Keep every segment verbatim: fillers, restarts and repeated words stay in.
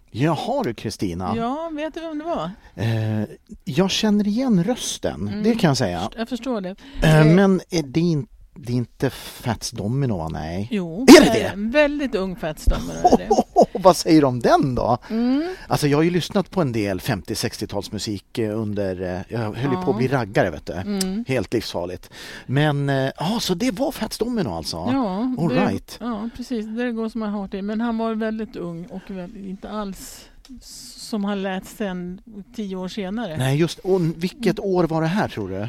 Jaha du Kristina. Ja, vet du vem det var? Eh, jag känner igen rösten, mm. det kan jag säga. Jag förstår det. Eh, men är det, in, det är inte Fats Domino, nej? Jo, är det det? En väldigt ung Fats Domino. Oh, oh, oh, vad säger du om den då? Mm. Alltså jag har ju lyssnat på en del femtio-sextiotalsmusik under, jag höll ja. på att bli raggare vet du. Mm. Helt livsfarligt. Men, ja ah, så det var Fats Domino alltså? Ja, All det, right. Ja, precis. Det går som jag har hört det. Men han var väldigt ung och väldigt, inte alls som han lät sen tio år senare. Nej, just. Och vilket år var det här tror du?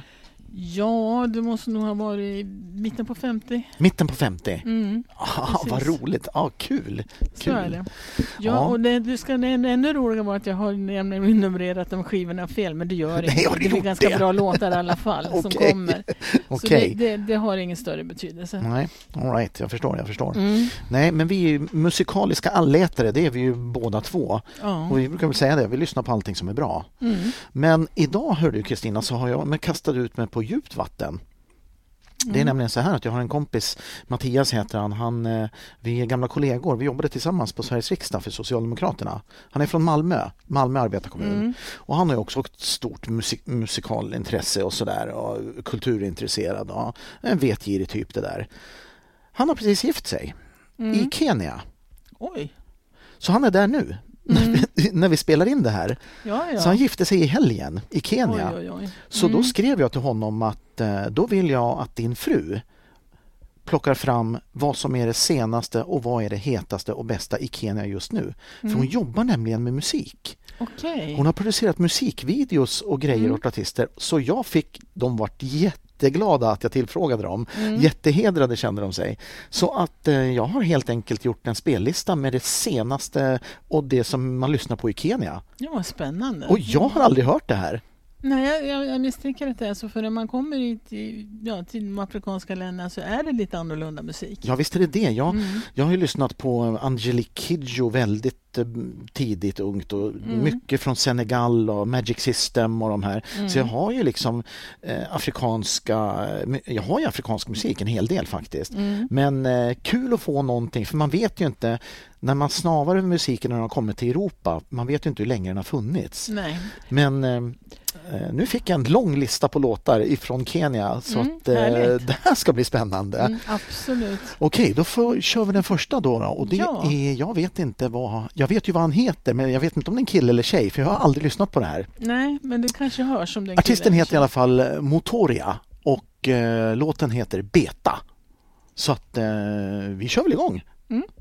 Ja, det måste nog ha varit mitten på femtio. Mitten på femtio? Mm, ah, vad roligt. Ah, kul. Så kul. är det. Ja, ja. Och det, det ska det ännu roligare vara att jag har numrerat de skivorna fel, men det gör det. Nej, det blir ganska det? bra låtar i alla fall okay. som kommer. Så okay. det, det, det har ingen större betydelse. Nej, all right. Jag förstår, jag förstår. Mm. Nej, men vi är musikaliska allätare, det är vi ju båda två. Ja. Och vi brukar väl säga det, vi lyssnar på allting som är bra. Mm. Men idag, hör du Kristina, så har jag kastat ut mig på djupt vatten. Mm. Det är nämligen så här att jag har en kompis, Mattias heter han, han vi är gamla kollegor, vi jobbade tillsammans på Sveriges riksdag för Socialdemokraterna. Han är från Malmö, Malmö arbetarkommun. Mm. Och han har ju också ett stort musik, musikalintresse och sådär och kulturintresserad och en vetgirig typ det där. Han har precis gift sig mm. i Kenya. Oj. Så han är där nu. Mm. när vi spelar in det här. Ja, ja. Så han gifte sig i helgen i Kenya. Oj, oj, oj. Mm. Så då skrev jag till honom att eh, då vill jag att din fru plockar fram vad som är det senaste och vad är det hetaste och bästa i Kenya just nu. Mm. För hon jobbar nämligen med musik. Okay. Hon har producerat musikvideos och grejer mm. åt artister. Så jag fick, de vart jätteglada att jag tillfrågade dem. Mm. Jättehedrade kände de sig. Så att eh, jag har helt enkelt gjort en spellista med det senaste och det som man lyssnar på i Kenya. Ja, vad spännande. Och jag har aldrig hört det här. Nej, jag, jag, jag misstänker att det är så, för när man kommer hit i, ja, till de afrikanska länderna så är det lite annorlunda musik. Ja, visst är det det. Jag, mm. jag har ju lyssnat på Angelique Kidjo väldigt eh, tidigt ungt och mm. mycket från Senegal och Magic System och de här. Mm. Så jag har ju liksom eh, afrikanska, jag har ju afrikansk musik en hel del faktiskt. Mm. Men eh, kul att få någonting, för man vet ju inte när man snavar över musiken när den har kommit till Europa, man vet ju inte hur länge den har funnits. Nej. Men eh, nu fick jag en lång lista på låtar ifrån Kenya så mm, att eh, det här ska bli spännande. Mm, absolut. Okej, då får, kör vi den första då, då. Och det ja. är, jag vet inte vad, jag vet ju vad han heter, men jag vet inte om det är en kille eller tjej, för jag har aldrig lyssnat på det här. Nej, men det kanske hörs som det är en Artisten heter tjej. i alla fall Motoria och eh, låten heter Beta. Så att eh, vi kör väl igång. Mm.